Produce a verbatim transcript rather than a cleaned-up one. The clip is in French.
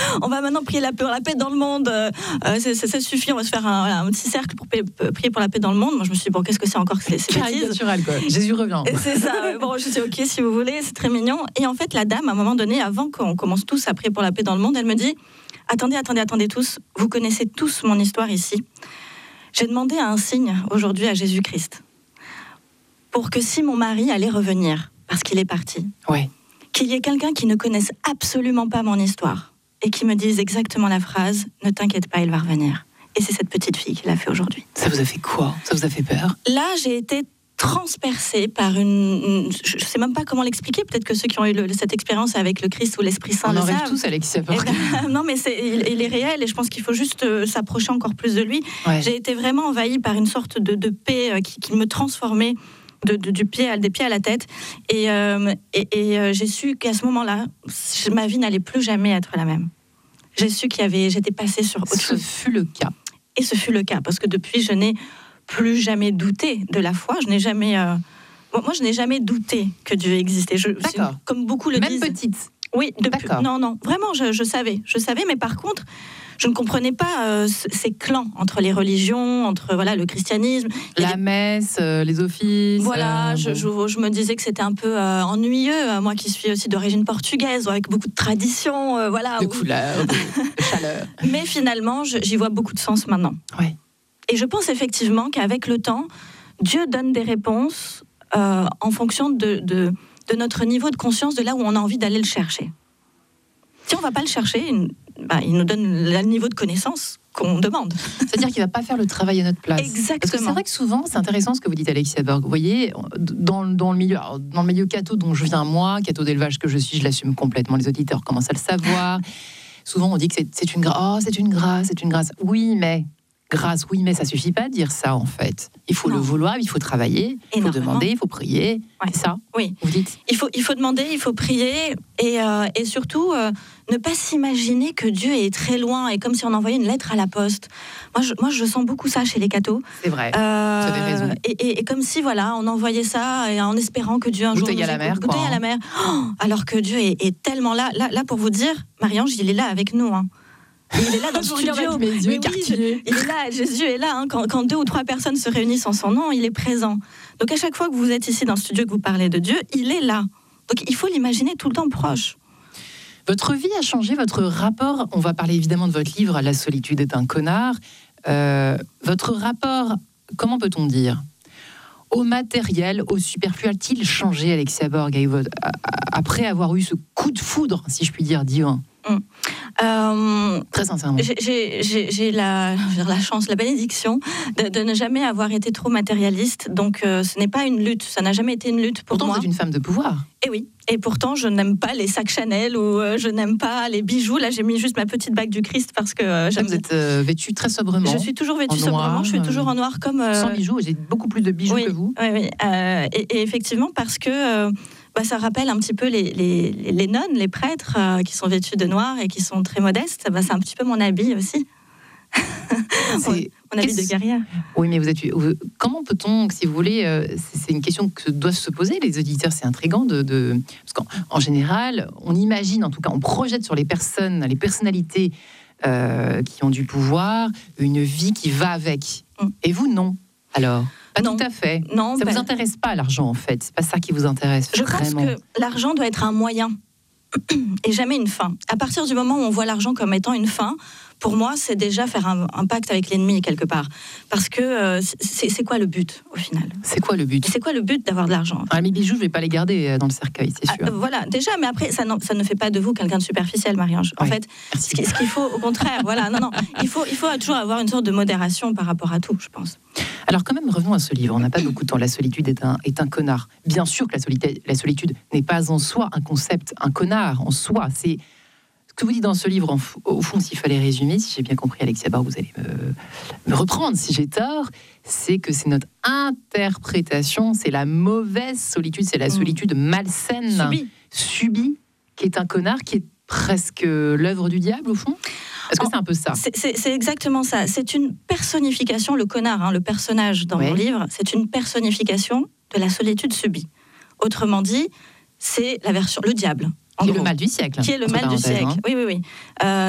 on va maintenant prier la, pour la paix dans le monde. Euh, ça, ça, ça suffit, on va se faire un, voilà, un petit cercle pour prier pour la paix dans le monde. Moi, je me suis dit, bon, qu'est-ce que c'est encore que ces, ces bêtises naturel, quoi. Jésus revient. C'est ça. Bon, je dis, ok, si vous voulez, c'est très mignon. Et en fait, la dame, à un moment donné, avant qu'on commence tous à prier pour la paix dans le monde, elle me dit, attendez, attendez, attendez tous, vous connaissez tous mon histoire ici. J'ai demandé un signe aujourd'hui à Jésus-Christ pour que si mon mari allait revenir, parce qu'il est parti, ouais. qu'il y ait quelqu'un qui ne connaisse absolument pas mon histoire et qui me dise exactement la phrase « Ne t'inquiète pas, il va revenir ». Et c'est cette petite fille qui l'a fait aujourd'hui. Ça vous a fait quoi ? Ça vous a fait peur ? Là, j'ai été transpercée par une, une... Je ne sais même pas comment l'expliquer. Peut-être que ceux qui ont eu le, cette expérience avec le Christ ou l'Esprit Saint on le en rêve savent. tous, Alexia Borg. Ben, non, mais c'est, il, il est réel et je pense qu'il faut juste euh, s'approcher encore plus de lui. Ouais. J'ai été vraiment envahie par une sorte de, de paix euh, qui, qui me transformait de, de, du pied à, des pieds à la tête. Et, euh, et, et euh, j'ai su qu'à ce moment-là, ma vie n'allait plus jamais être la même. J'ai su qu'il y avait, j'étais passée sur autre ce chose. Ce fut le cas. Et ce fut le cas, parce que depuis, je n'ai plus jamais douté de la foi. Je n'ai jamais... Euh, moi, je n'ai jamais douté que Dieu existait. Je, D'accord. Comme beaucoup le Même disent. Même petite. Oui, depuis, non, non, vraiment, je, je savais, je savais, mais par contre, je ne comprenais pas euh, ces clans entre les religions, entre voilà le christianisme, la des... messe, euh, les offices. Voilà, euh, je, bon. je, je me disais que c'était un peu euh, ennuyeux, euh, moi qui suis aussi d'origine portugaise, avec beaucoup de traditions, euh, voilà. De couleurs, de chaleur. Mais finalement, je, j'y vois beaucoup de sens maintenant. Ouais. Et je pense effectivement qu'avec le temps, Dieu donne des réponses euh, en fonction de, de de notre niveau de conscience, de là où on a envie d'aller le chercher. Si on ne va pas le chercher, bah, il nous donne le niveau de connaissance qu'on demande. C'est-à-dire qu'il ne va pas faire le travail à notre place. Exactement. Parce que c'est vrai que souvent, c'est intéressant ce que vous dites, Alexia Borg. Vous voyez, dans, dans, le milieu, alors, dans le milieu catho dont je viens, moi, catho d'élevage que je suis, je l'assume complètement, les auditeurs commencent à le savoir. Souvent, on dit que c'est, c'est une grâce. Oh, c'est une grâce, c'est une grâce. Oui, mais... Grâce, oui, mais ça suffit pas de dire ça, en fait. Il faut non. le vouloir, il faut travailler, il faut demander, il faut prier. Ouais. C'est ça ? Oui. Vous dites ? Il faut, il faut demander, il faut prier et, euh, et surtout euh, ne pas s'imaginer que Dieu est très loin et comme si on envoyait une lettre à la poste. Moi, je, moi, je sens beaucoup ça chez les cathos. C'est vrai. Euh, vous avez raison. Et, et, et comme si, voilà, on envoyait ça et en espérant que Dieu un bouteille jour à la mer, bouteille quoi, à la mer. Oh, alors que Dieu est, est tellement là, là. Là, pour vous dire, Marie-Ange, il est là avec nous, hein. Il est là dans le studio. Mes yeux oui, je, il est là, Jésus est là. Hein. Quand, quand deux ou trois personnes se réunissent en son nom, il est présent. Donc à chaque fois que vous êtes ici dans le studio, que vous parlez de Dieu, il est là. Donc il faut l'imaginer tout le temps proche. Votre vie a changé, votre rapport, on va parler évidemment de votre livre « La solitude est un connard ». Euh, votre rapport, comment peut-on dire, au matériel, au superflu, a-t-il changé, Alexia Borg, après avoir eu ce coup de foudre, si je puis dire, divin ? Mmh. Euh, Très sincèrement. J'ai, j'ai, j'ai, j'ai la, la chance, la bénédiction de, de ne jamais avoir été trop matérialiste. Donc, euh, ce n'est pas une lutte. Ça n'a jamais été une lutte pour pourtant, moi. Pourtant, vous êtes une femme de pouvoir. Et oui. Et pourtant, je n'aime pas les sacs Chanel ou euh, je n'aime pas les bijoux. Là, j'ai mis juste ma petite bague du Christ parce que euh, j'aime. Vous êtes euh, vêtue très sobrement. Je suis toujours vêtue sobrement. Noir, je suis toujours en noir comme. Euh... Sans bijoux. J'ai beaucoup plus de bijoux oui, que vous. Oui, oui. Euh, et, et effectivement, parce que. Euh, Bah, ça rappelle un petit peu les, les, les nonnes, les prêtres euh, qui sont vêtus de noir et qui sont très modestes. Bah, c'est un petit peu mon habit aussi. C'est... mon habit de guerrière. Oui, mais vous êtes... comment peut-on, si vous voulez, euh, c'est une question que doivent se poser les auditeurs, c'est intriguant de, de... parce qu'en en général, on imagine, en tout cas, on projette sur les personnes, les personnalités euh, qui ont du pouvoir, une vie qui va avec. Mm. Et vous, non. Alors pas non. Tout à fait. Non, ça ne ben, vous intéresse pas, l'argent, en fait. C'est pas ça qui vous intéresse. Je vraiment. pense que l'argent doit être un moyen et jamais une fin. À partir du moment où on voit l'argent comme étant une fin, pour moi, c'est déjà faire un, un pacte avec l'ennemi quelque part. Parce que euh, c'est, c'est quoi le but, au final ? C'est quoi le but ? C'est quoi le but d'avoir de l'argent ? Ah, mes bijoux, je ne vais pas les garder dans le cercueil, c'est sûr. Ah, voilà, déjà, mais après, ça, ça ne fait pas de vous quelqu'un de superficiel, Marie-Ange. En oui, fait, ce, ce qu'il faut, au contraire, voilà, non, non, il faut, il faut toujours avoir une sorte de modération par rapport à tout, je pense. Alors quand même, revenons à ce livre. On n'a pas beaucoup de temps. La solitude est un, est un connard. Bien sûr que la solitude, la solitude n'est pas en soi un concept, un connard en soi. C'est ce que vous dites dans ce livre, en, au fond, s'il fallait résumer, si j'ai bien compris, Alexia Borg, vous allez me, me reprendre si j'ai tort, c'est que c'est notre interprétation, c'est la mauvaise solitude, c'est la solitude malsaine, subie, subie qui est un connard, qui est presque l'œuvre du diable, au fond. Est-ce que c'est un peu ça ? c'est, c'est, c'est exactement ça. C'est une personnification, le connard, hein, le personnage dans oui. mon livre, c'est une personnification de la solitude subie. Autrement dit, c'est la version, le diable. Qui est le mal du siècle. Qui est le mal du siècle. Hein. Oui, oui, oui. Euh,